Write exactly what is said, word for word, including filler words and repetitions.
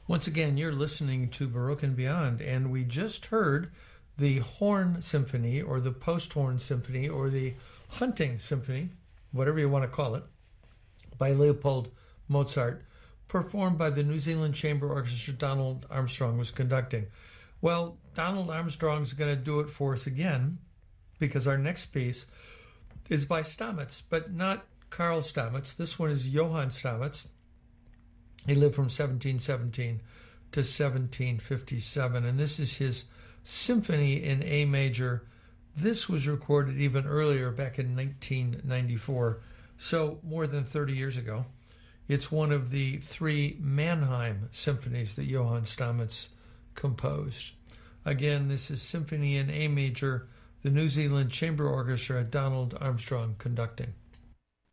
Once again, you're listening to Baroque and Beyond, and we just heard the Horn Symphony, or the Post-Horn Symphony, or the Hunting Symphony, whatever you want to call it, by Leopold Mozart, performed by the New Zealand Chamber Orchestra Donald Armstrong was conducting. Well, Donald Armstrong's going to do it for us again, because our next piece is by Stamitz, but not Karl Stamitz. This one is Johann Stamitz. He lived from seventeen seventeen to seventeen fifty-seven, and this is his Symphony in A major. This was recorded even earlier, back in nineteen ninety-four, so more than thirty years ago. It's one of the three Mannheim symphonies that Johann Stamitz composed. Again, this is Symphony in A major, the New Zealand Chamber Orchestra, Donald Armstrong conducting.